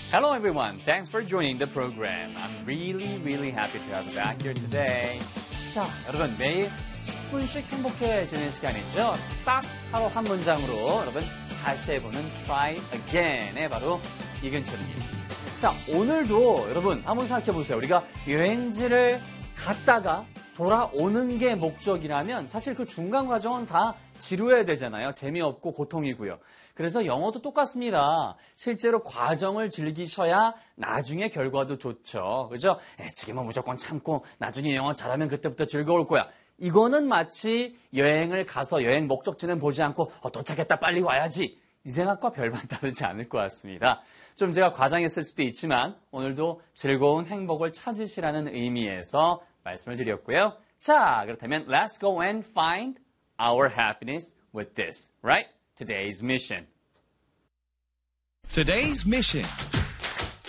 Hello everyone. Thanks for joining the program. I'm really happy to have you back here today. 자, 여러분 매일 10분씩 행복해지는 시간이죠. 딱 하루 한 문장으로 여러분 다시 해보는 Try Again의 바로 이근철입니다. 자, 오늘도 여러분 한번 생각해 보세요. 우리가 여행지를 갔다가 돌아오는 게 목적이라면 사실 그 중간 과정은 다 지루해야 되잖아요. 재미없고 고통이고요. 그래서 영어도 똑같습니다. 실제로 과정을 즐기셔야 나중에 결과도 좋죠. 그죠? 지금은 무조건 참고 나중에 영어 잘하면 그때부터 즐거울 거야. 이거는 마치 여행을 가서 여행 목적지는 보지 않고 도착했다 빨리 와야지. 이 생각과 별반 다르지 않을 것 같습니다. 좀 제가 과장했을 수도 있지만 오늘도 즐거운 행복을 찾으시라는 의미에서 말씀을 드렸고요. 자, 그렇다면 let's go and find our happiness with this, right? Today's mission. Today's mission.